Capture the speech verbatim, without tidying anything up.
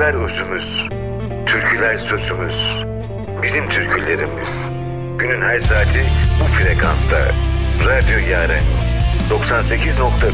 Şarkılar özümüz, türküler sözümüz, bizim türkülerimiz. Günün her saati bu frekansta. Radyo Yaren doksan sekiz nokta üç.